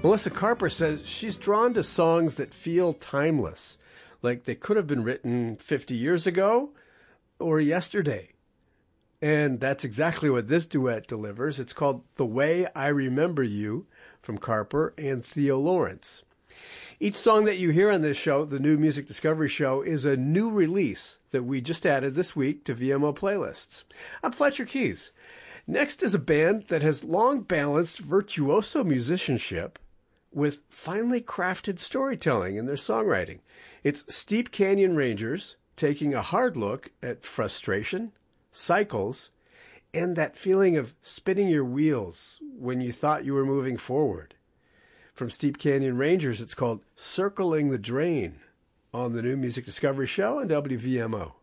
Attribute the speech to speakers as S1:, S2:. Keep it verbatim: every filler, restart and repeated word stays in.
S1: Melissa Carper says she's drawn to songs that feel timeless, like they could have been written fifty years ago or yesterday. And that's exactly what this duet delivers. It's called The Way I Remember You from Carper and Theo Lawrence. Each song that you hear on this show, the New Music Discovery Show, is a new release that we just added this week to V M O playlists. I'm Fletcher Keys. Next is a band that has long balanced virtuoso musicianship with finely crafted storytelling in their songwriting. It's Steep Canyon Rangers taking a hard look at frustration, cycles, and that feeling of spinning your wheels when you thought you were moving forward. From Steep Canyon Rangers, it's called Circling the Drain on the New Music Discovery Show on W V M O.